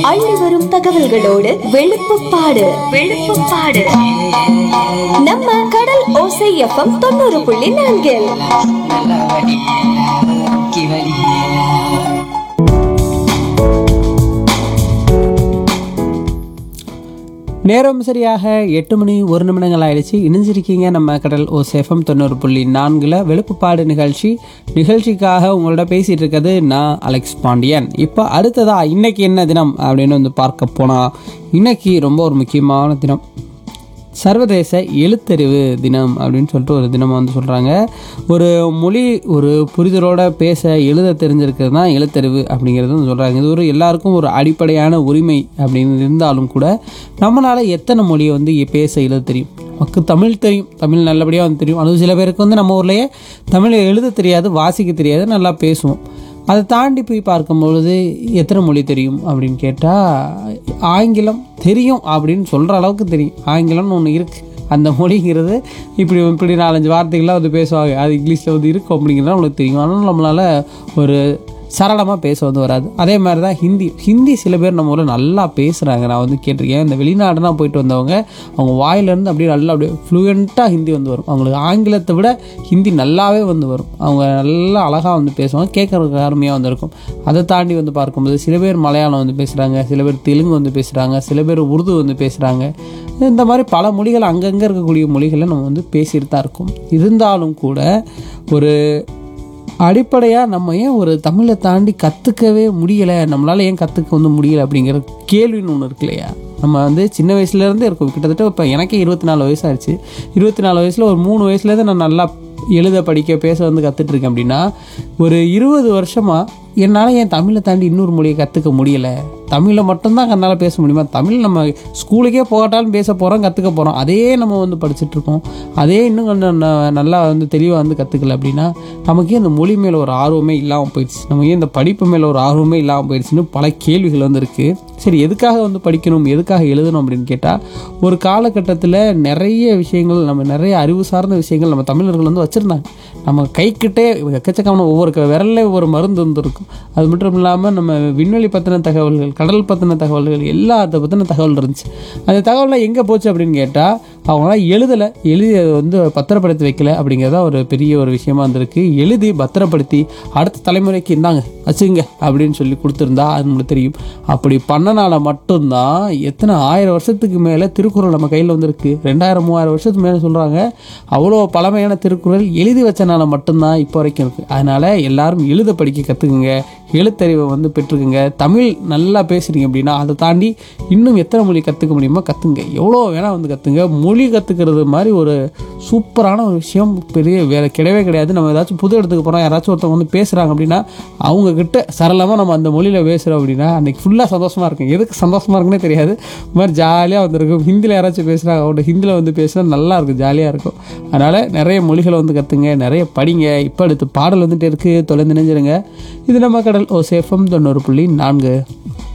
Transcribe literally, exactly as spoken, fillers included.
அள்ளி வரும் தகவல்களோடு வெளுப்புப்பாடு வெளுப்புப்பாடு நம்ம கடல் ஓசை எஃப்எம் தொண்ணூறு புள்ளி நான்கில். நேரம் சரியாக எட்டு மணி ஒரு நிமிடங்கள் ஆயிடுச்சு. இணைஞ்சிருக்கீங்க நம்ம கடல் ஓசேஃபம் தொண்ணூறு புள்ளி நான்குல வெளுப்புப்பாடு நிகழ்ச்சி. நிகழ்ச்சிக்காக உங்களோட பேசிட்டு இருக்கிறது நான் அலெக்ஸ் பாண்டியன். இப்போ அடுத்ததா இன்னைக்கு என்ன தினம் அப்படின்னு வந்து பார்க்க போனா, இன்னைக்கு ரொம்ப ஒரு முக்கியமான தினம், சர்வதேச எழுத்தறிவு தினம் அப்படின்னு சொல்லிட்டு ஒரு தினம் வந்து சொல்கிறாங்க. ஒரு மொழி ஒரு புரிதலோட பேச எழுத தெரிஞ்சிருக்கிறது தான் எழுத்தறிவு அப்படிங்கிறது வந்து சொல்கிறாங்க. இது ஒரு எல்லாருக்கும் ஒரு அடிப்படையான உரிமை அப்படின்னு இருந்தாலும் கூட நம்மளால் எத்தனை மொழியை வந்து பேச எழுத தெரியும்? நமக்கு தமிழ் தெரியும், தமிழ் நல்லபடியாக வந்து தெரியும். அது சில பேருக்கு வந்து நம்ம ஊர்லேயே தமிழை எழுத தெரியாது, வாசிக்க தெரியாது, நல்லா பேசுவோம். அதை தாண்டி போய் பார்க்கும்பொழுது எத்தனை மொழி தெரியும் அப்படின்னு கேட்டால் ஆங்கிலம் தெரியும் அப்படின்னு சொல்கிற அளவுக்கு தெரியும். ஆங்கிலம்னு ஒன்று இருக்குது, அந்த மொழிங்கிறது இப்படி இப்படி நாலஞ்சு வார்த்தைகள்லாம் வந்து பேசுவாங்க, அது இங்கிலீஷில் வந்து இருக்கும் அப்படிங்கிறத நம்மளுக்கு தெரியும். ஆனால் நம்மளால் ஒரு சரளமாக பேச வந்து வராது. அதே மாதிரி தான் ஹிந்தி. ஹிந்தி சில பேர் நம்ம ஊரில் நல்லா பேசுகிறாங்க, நான் வந்து கேட்டிருக்கேன். இந்த வெளிநாடுலாம் போயிட்டு வந்தவங்க அவங்க வாயிலேருந்து அப்படியே நல்லா அப்படியே ஃப்ளூயண்ட்டாக ஹிந்தி வந்து வரும். அவங்களுக்கு ஆங்கிலத்தை விட ஹிந்தி நல்லாவே வந்து வரும். அவங்க நல்லா அழகாக வந்து பேசுவாங்க, கேட்குறதுக்கு அருமையாக வந்து இருக்கும். அதை தாண்டி வந்து பார்க்கும்போது சில பேர் மலையாளம் வந்து பேசுகிறாங்க, சில பேர் தெலுங்கு வந்து பேசுகிறாங்க, சில பேர் உருது வந்து பேசுகிறாங்க. இந்த மாதிரி பல மொழிகள் அங்கங்கே இருக்கக்கூடிய மொழிகளை நம்ம வந்து பேசிட்டு தான் இருக்கோம். இருந்தாலும் கூட ஒரு அடிப்படையாக நம்ம ஏன் ஒரு தமிழை தாண்டி கற்றுக்கவே முடியலை, நம்மளால் ஏன் கற்றுக்க வந்து முடியலை அப்படிங்கிற கேள்வின்னு ஒன்று இருக்கு இல்லையா? நம்ம வந்து சின்ன வயசுலேருந்தே இருக்கும். கிட்டத்தட்ட இப்போ எனக்கே இருபத்தி நாலு வயசு ஆயிடுச்சு. இருபத்தி நாலு வயசில் ஒரு மூணு வயசுலேருந்து நான் நல்லா எழுத படிக்க பேச வந்து கற்றுட்ருக்கேன். அப்படின்னா ஒரு இருபது வருஷமாக என்னால் என் தமிழை தாண்டி இன்னொரு மொழியை கற்றுக்க முடியலை. தமிழை மட்டும்தான் என்னால் பேச முடியுமா? தமிழ் நம்ம ஸ்கூலுக்கே போகட்டாலும் பேச போகிறோம், கற்றுக்க போகிறோம். அதே நம்ம வந்து படிச்சுட்ருக்கோம், அதே இன்னும் கொஞ்சம் நல்லா வந்து தெளிவாக வந்து கற்றுக்கல அப்படின்னா நமக்கே இந்த மொழி மேலே ஒரு ஆர்வமே இல்லாமல் போயிடுச்சு, நமக்கு இந்த படிப்பு மேலே ஒரு ஆர்வமே இல்லாமல் போயிடுச்சுன்னு பல கேள்விகள் வந்து இருக்குது. சரி, எதுக்காக வந்து படிக்கணும், எதுக்காக எழுதணும் அப்படின்னு கேட்டால், ஒரு காலகட்டத்தில் நிறைய விஷயங்கள், நம்ம நிறைய அறிவு சார்ந்த விஷயங்கள் நம்ம தமிழர்கள் வந்து வச்சுருந்தாங்க. நம்ம கைக்கிட்டே எக்கச்சக்கமான ஒவ்வொரு விரல்ல ஒரு மருந்து வந்து இருக்கும். அது மட்டும் இல்லாமல் நம்ம விண்வெளி பற்றின தகவல்கள், கடல் பற்றின தகவல்கள், எல்லாத்த பற்றின தகவல் இருந்துச்சு. அந்த தகவல்லாம் எங்கே போச்சு அப்படின்னு கேட்டால் அவங்களாம் எழுதலை, எழுதி அதை வந்து பத்திரப்படுத்தி வைக்கல அப்படிங்கிறதா ஒரு பெரிய ஒரு விஷயமா இருந்திருக்கு. எழுதி பத்திரப்படுத்தி அடுத்த தலைமுறைக்கு இந்தாங்க வச்சுங்க அப்படின்னு சொல்லி கொடுத்துருந்தா அது நம்மளுக்கு தெரியும். அப்படி பண்ணனால மட்டும்தான் எத்தனை ஆயிரம் வருஷத்துக்கு மேலே திருக்குறள் நம்ம கையில் வந்துருக்கு. ரெண்டாயிரம் மூவாயிரம் வருஷத்துக்கு மேலே சொல்கிறாங்க. அவ்வளோ பழமையான திருக்குறள் எழுதி வச்சனால மட்டும்தான் இப்போ வரைக்கும் இருக்குது. அதனால் எல்லாரும் எழுத படிக்க கற்றுக்குங்க, எழுத்தறிவை வந்து பெற்றுக்குங்க. தமிழ் நல்லா பேசுகிறீங்க அப்படின்னா அதை தாண்டி இன்னும் எத்தனை மொழி கற்றுக்க முடியுமோ கற்றுங்க, எவ்வளோ வேணால் வந்து கற்றுங்க. மொழி கற்றுக்கிறது மாதிரி ஒரு சூப்பரான ஒரு விஷயம் பெரிய வேறு கிடையவே கிடையாது. நம்ம ஏதாச்சும் புது இடத்துக்கு போகிறோம், யாராச்சும் ஒருத்தவங்க வந்து பேசுகிறாங்க அப்படின்னா அவங்கக்கிட்ட சரளமாக நம்ம அந்த மொழியில் பேசுகிறோம் அப்படின்னா அன்றைக்கி ஃபுல்லாக சந்தோஷமாக இருக்கும். எதுக்கு சந்தோஷமாக இருக்குன்னே தெரியாது, இது மாதிரி ஜாலியாக வந்துருக்கும். ஹிந்தியில் யாராச்சும் பேசுகிறாங்க, அவங்கள்ட்ட ஹிந்தியில் வந்து பேசுனா நல்லாயிருக்கும், ஜாலியாக இருக்கும். அதனால் நிறைய மொழிகளை வந்து கற்றுங்க, நிறைய படிங்க. இப்போ அடுத்து பாடல் வந்துட்டு இருக்குது, தொலைந்து நினைஞ்சிருங்க. இது நம்ம கடல் ஓசேஃபம் தொண்ணூறு புள்ளி நான்கு.